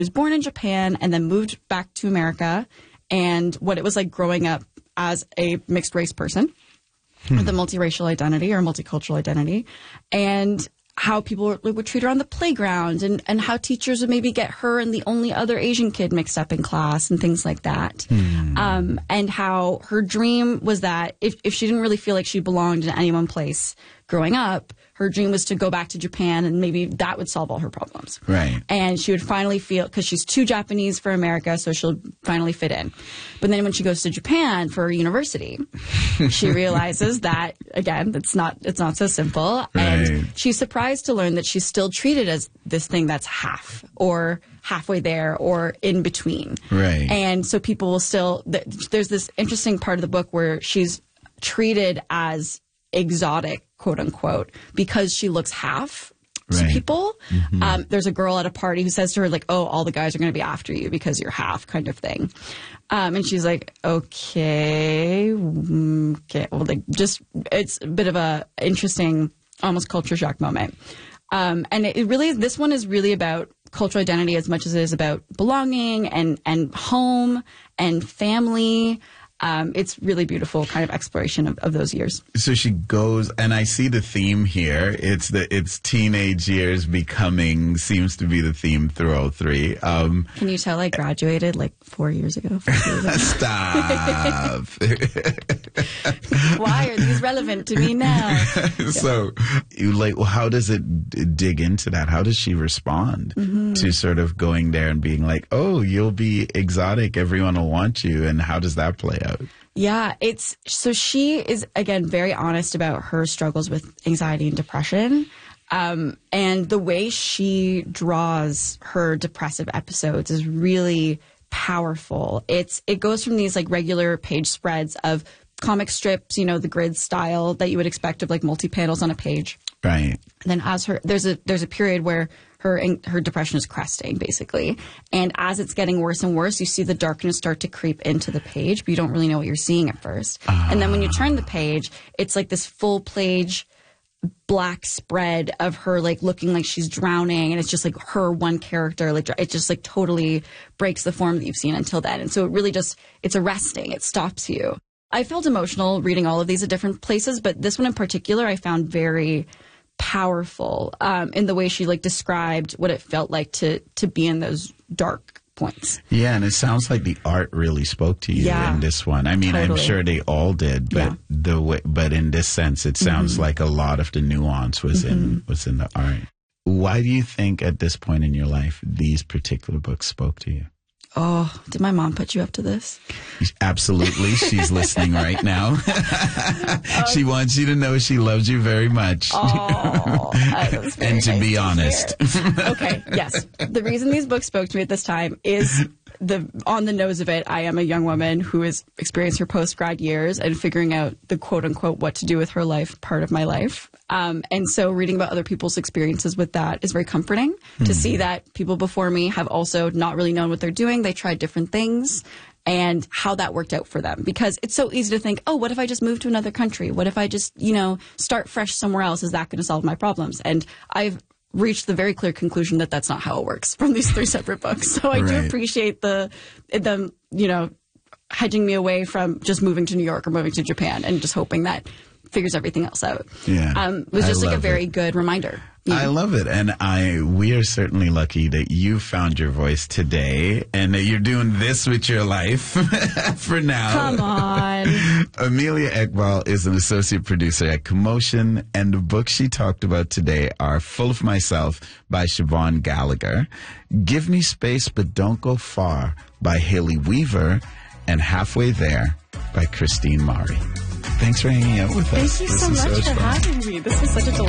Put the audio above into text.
was born in Japan and then moved back to America, and what it was like growing up as a mixed race person with a multiracial identity or multicultural identity, and how people would treat her on the playground, and how teachers would maybe get her and the only other Asian kid mixed up in class and things like that. And how her dream was that if she didn't really feel like she belonged in any one place growing up, her dream was to go back to Japan, and maybe that would solve all her problems. Right. And she would finally feel, because she's too Japanese for America, so she'll finally fit in. But then when she goes to Japan for university, she realizes that, again, it's not so simple. Right. And she's surprised to learn that she's still treated as this thing that's half, or halfway there, or in between. Right. And so people will still, there's this interesting part of the book where she's treated as exotic, quote unquote, because she looks half to people. There's a girl at a party who says to her, like, oh, all the guys are going to be after you because you're half, kind of thing. And she's like, okay. Well, like, just, it's a bit of a interesting, almost culture shock moment. And it really, this one is really about cultural identity as much as it is about belonging and home and family. It's really beautiful kind of exploration of those years. So she goes, and I see the theme here. It's teenage years becoming seems to be the theme through all three. Can you tell I graduated like 4 years ago? Stop. Why are these relevant to me now? So, how does it dig into that? How does she respond to sort of going there and being like, oh, you'll be exotic, everyone will want you, and how does that play out? Yeah, so she is, again, very honest about her struggles with anxiety and depression. And the way she draws her depressive episodes is really powerful. It goes from these like regular page spreads of comic strips, the grid style that you would expect of like multi-panels on a page. Right. And then there's a period where her depression is cresting, basically. And as it's getting worse and worse, you see the darkness start to creep into the page, but you don't really know what you're seeing at first. And then when you turn the page, it's like this full page black spread of her like looking like she's drowning, and it's just like her one character, like it just like totally breaks the form that you've seen until then. And so it really just, it's arresting. It stops you. I felt emotional reading all of these at different places, but this one in particular I found very powerful in the way she like described what it felt like to be in those dark points. Yeah, and it sounds like the art really spoke to you in this one. I mean, totally. I'm sure they all did, but but in this sense, it sounds like a lot of the nuance was in the art. Why do you think at this point in your life these particular books spoke to you? Oh, did my mom put you up to this? Absolutely. She's listening right now. She wants you to know she loves you very much. Oh, that's very and to nice be to honest. Okay, yes. The reason these books spoke to me at this time is on the nose of it, I am a young woman who has experienced her post-grad years and figuring out the quote-unquote what to do with her life part of my life. And so reading about other people's experiences with that is very comforting to see that people before me have also not really known what they're doing. They tried different things and how that worked out for them. Because it's so easy to think, oh, what if I just move to another country? What if I just, start fresh somewhere else? Is that going to solve my problems? And I've reached the very clear conclusion that that's not how it works from these three separate books. So I do appreciate them, hedging me away from just moving to New York or moving to Japan and just hoping that figures everything else out. Yeah. It was just like a very good reminder. I love it. And we are certainly lucky that you found your voice today and that you're doing this with your life for now. Come on. Amelia Ekbal is an associate producer at Commotion, and the books she talked about today are Full of Myself by Siobhan Gallagher, Give Me Space But Don't Go Far by Haley Weaver, and Halfway There by Christine Mari. Thanks for hanging out with us. Thank you so much for having me. This was such a delight.